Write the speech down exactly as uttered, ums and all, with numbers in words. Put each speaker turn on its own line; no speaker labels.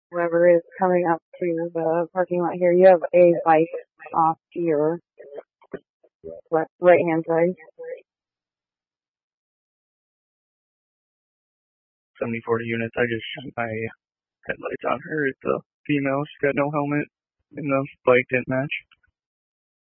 whoever is coming up to the parking lot here, you have a bike off to your left, right hand side.
seventy forty units, I just shut my headlights on her. It's a female. She's got no helmet, and the bike didn't match.